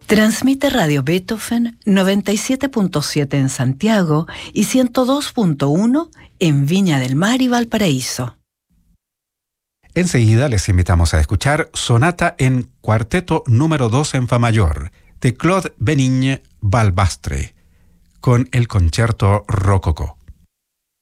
Transmite Radio Beethoven 97.7 en Santiago y 102.1 en Viña del Mar y Valparaíso. Enseguida les invitamos a escuchar Sonata en Cuarteto número 2 en Fa mayor de Claude Benigne Balbastre con el Concierto Rococó.